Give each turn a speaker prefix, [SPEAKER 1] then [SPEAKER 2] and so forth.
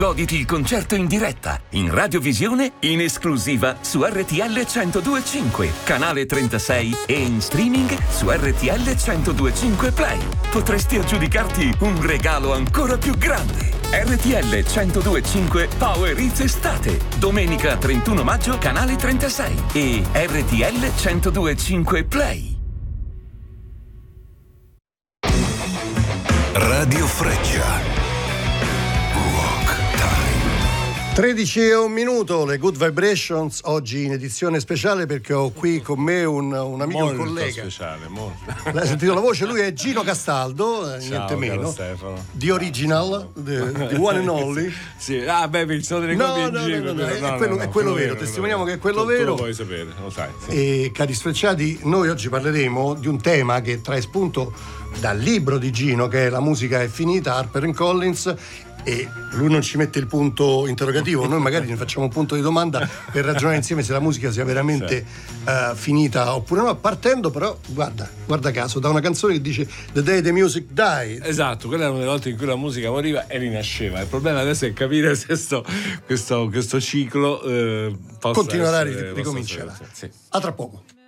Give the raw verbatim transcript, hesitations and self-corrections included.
[SPEAKER 1] Goditi il concerto in diretta, in radiovisione, in esclusiva su R T L centodue e cinque, canale trentasei e in streaming su R T L centodue e cinque Play. Potresti aggiudicarti un regalo ancora più grande. R T L centodue e cinque Power Hits Estate, domenica trentuno maggio, canale trentasei e R T L centodue e cinque Play.
[SPEAKER 2] Radio Freccia.
[SPEAKER 3] tredici e un minuto, le Good Vibrations, oggi in edizione speciale perché ho qui con me un, un amico,
[SPEAKER 4] molto
[SPEAKER 3] un collega.
[SPEAKER 4] Speciale, molto.
[SPEAKER 3] L'hai sentito la voce? Lui è Gino Castaldo,
[SPEAKER 4] Ciao,
[SPEAKER 3] niente meno,
[SPEAKER 4] Stefano.
[SPEAKER 3] di Original, di One and Only.
[SPEAKER 4] Sì, ah beh, sono delle
[SPEAKER 3] No,
[SPEAKER 4] copie
[SPEAKER 3] no,
[SPEAKER 4] in giro.
[SPEAKER 3] no, no,
[SPEAKER 4] però-
[SPEAKER 3] è
[SPEAKER 4] no,
[SPEAKER 3] quello-
[SPEAKER 4] no,
[SPEAKER 3] è
[SPEAKER 4] no,
[SPEAKER 3] quello vero, testimoniamo che è quello
[SPEAKER 4] Tu-
[SPEAKER 3] vero.
[SPEAKER 4] Tu lo vuoi sapere, lo sai. Sì.
[SPEAKER 3] E cari sfrecciati, noi oggi parleremo di un tema che trae spunto dal libro di Gino, che è La musica è finita, Harper and Collins, e lui non ci mette il punto interrogativo, noi magari ne facciamo un punto di domanda per ragionare insieme se la musica sia veramente uh, finita oppure no, partendo però, guarda, guarda caso, da una canzone che dice The Day the Music Died.
[SPEAKER 4] Esatto, quella era una delle volte in cui la musica moriva e rinasceva. Il problema adesso è capire se sto, questo, questo ciclo eh, possa
[SPEAKER 3] Continuerà a
[SPEAKER 4] essere-
[SPEAKER 3] ri-
[SPEAKER 4] possa
[SPEAKER 3] ricomincerà.
[SPEAKER 4] essere- sì.
[SPEAKER 3] A tra poco.